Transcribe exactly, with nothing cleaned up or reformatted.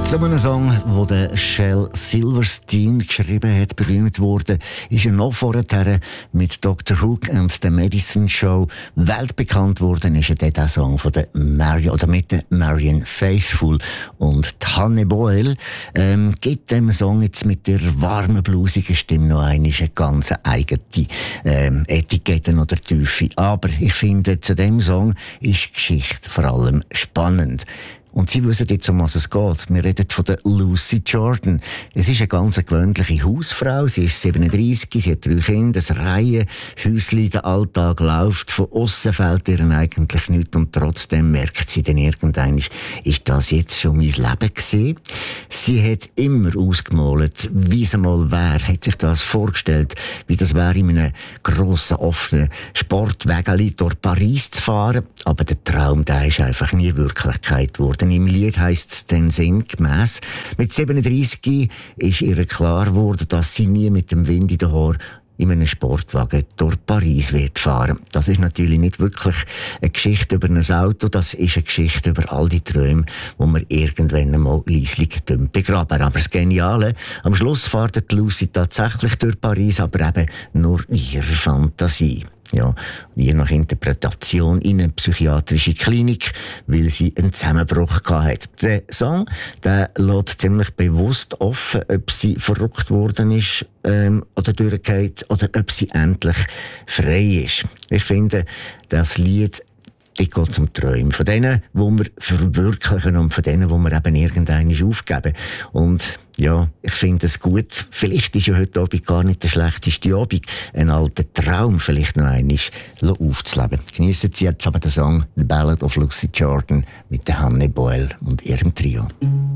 So ein Song, den der Shel Silverstein geschrieben hat, berühmt wurde, ist er noch vorher mit Doctor Hook and the Medicine Show weltbekannt worden. Ist er dort der Song von der Marion, oder mit der Marion Faithfull und Hanne Boyle ähm, gibt dem Song jetzt mit der warmen, bluesigen Stimme noch eine ganz eigene ähm, Etikette oder Tiefe. Aber ich finde, zu dem Song ist die Geschichte vor allem spannend. Und Sie wissen jetzt, um was es geht. Wir reden von der Lucy Jordan. Es ist eine ganz gewöhnliche Hausfrau. Sie ist siebenunddreissig, sie hat drei Kinder, ein Reihenhäuschen, der Alltag läuft. Von aussen fällt ihr eigentlich nichts und trotzdem merkt sie dann irgendwann, ist das jetzt schon mein Leben gewesen? Sie hat immer ausgemalt, wie es einmal wäre, hat sich das vorgestellt, wie das wäre, in einem grossen, offenen Sportwägeli durch Paris zu fahren. Aber der Traum, der ist einfach nie Wirklichkeit geworden. Im Lied heisst es dann sinngemäss. Mit siebenunddreissig ist ihr klar geworden, dass sie nie mit dem Wind in den Haaren in einem Sportwagen durch Paris wird fahren. Das ist natürlich nicht wirklich eine Geschichte über ein Auto, das ist eine Geschichte über all die Träume, die wir irgendwann einmal leislich begraben. Aber das Geniale, am Schluss fährt Lucy tatsächlich durch Paris, aber eben nur in ihrer Fantasie. Ja, je nach Interpretation in eine psychiatrische Klinik, weil sie einen Zusammenbruch hatte. Der Song, der lässt ziemlich bewusst offen, ob sie verrückt worden ist ähm, oder durchgeht oder ob sie endlich frei ist. Ich finde, das Lied, die geht zum Träumen. Von denen, die wir verwirklichen und von denen, die wir eben irgendwann aufgeben. Und ja, ich finde es gut. Vielleicht ist ja heute Abend gar nicht der schlechteste Abend. Einen alten Traum vielleicht noch einmal aufzuleben. Geniessen Sie jetzt aber den Song «The Ballad of Lucy Jordan» mit der Hanne Boyle und ihrem Trio.